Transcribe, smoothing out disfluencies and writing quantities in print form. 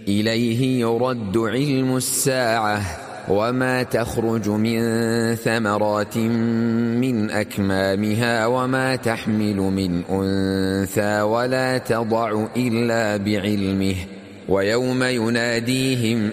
إليه يرد علم الساعة وما تخرج من ثمرات من أكمامها وما تحمل من أنثى ولا تضع إلا بعلمه ويوم يناديهم